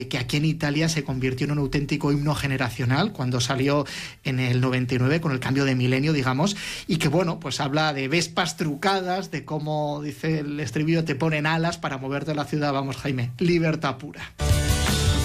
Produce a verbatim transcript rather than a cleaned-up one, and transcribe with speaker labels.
Speaker 1: que aquí en Italia se convirtió en un auténtico himno generacional cuando salió en el noventa y nueve con el cambio de milenio, digamos, y que, bueno, pues habla de vespas trucadas, de cómo, dice el estribillo, te ponen alas para moverte a la ciudad. Vamos, Jaime, libertad pura.